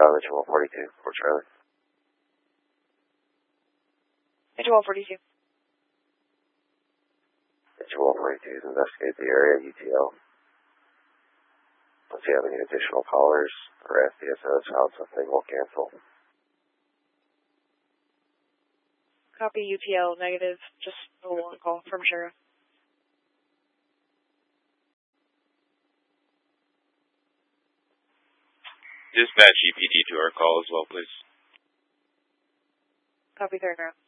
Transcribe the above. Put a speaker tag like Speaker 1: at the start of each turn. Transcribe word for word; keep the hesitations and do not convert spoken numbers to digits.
Speaker 1: Chicago, Engine one forty-two, Fort Charlie.
Speaker 2: Engine one forty-two.
Speaker 1: Engine one forty-two is investigate the area, U T L. If you have any additional callers or F D S Os found something, we'll cancel.
Speaker 2: Copy U T L, negative. Just a one call from Sheriff.
Speaker 3: Dispatch E P D to our call as well, please.
Speaker 2: Copy, third round.